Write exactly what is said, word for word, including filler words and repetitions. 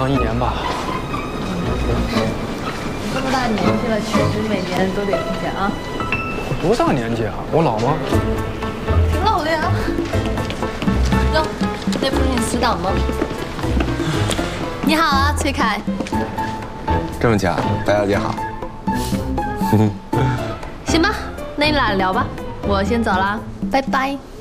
上一年吧。 这么大年纪了，确实每年都得提前啊。 我多大年纪啊？我老吗？ 挺老的呀。哟，那不是你死党吗？你好啊，崔凯。 这么巧，白小姐好。 行吧，那你俩聊吧，我先走了，拜拜。